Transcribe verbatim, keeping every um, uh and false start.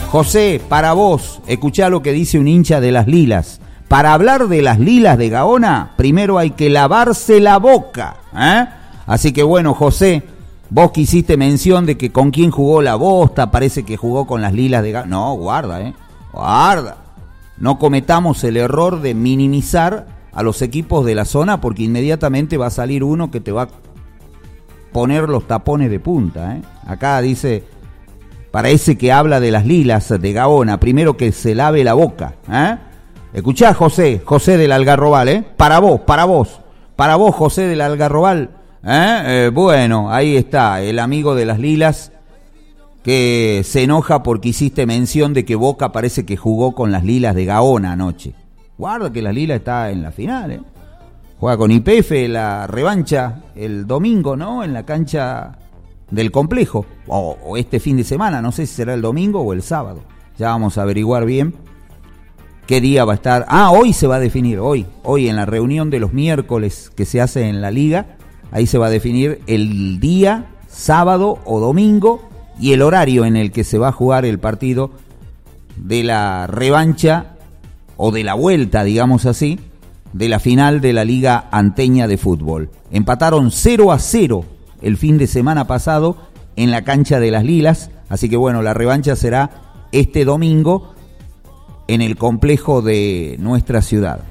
José, para vos, escuchá lo que dice un hincha de las Lilas. Para hablar de las Lilas de Gaona, primero hay que lavarse la boca, ¿eh? Así que bueno, José, vos que hiciste mención de que con quién jugó la Bosta, parece que jugó con las Lilas de Gaona. No, guarda, ¿eh? Guarda. No cometamos el error de minimizar a los equipos de la zona, porque inmediatamente va a salir uno que te va a poner los tapones de punta, ¿eh? Acá dice, para ese que habla de las Lilas de Gaona, primero que se lave la boca, ¿eh? Escuchá, José, José del Algarrobal, ¿eh? Para vos, para vos, para vos, José del Algarrobal, ¿eh? Eh, bueno, ahí está, el amigo de las Lilas, que se enoja porque hiciste mención de que Boca parece que jugó con las Lilas de Gaona anoche. Guarda que las Lilas está en la final, ¿eh? Juega con Y P F la revancha el domingo, ¿no? En la cancha del complejo, o, o este fin de semana, no sé si será el domingo o el sábado. Ya vamos a averiguar bien qué día va a estar. Ah, hoy se va a definir, hoy, hoy en la reunión de los miércoles que se hace en la liga, ahí se va a definir el día, sábado o domingo, y el horario en el que se va a jugar el partido de la revancha o de la vuelta, digamos así, de la final de la Liga Anteña de Fútbol. Empataron cero a cero el fin de semana pasado en la cancha de las Lilas, así que bueno, la revancha será este domingo en el complejo de nuestra ciudad.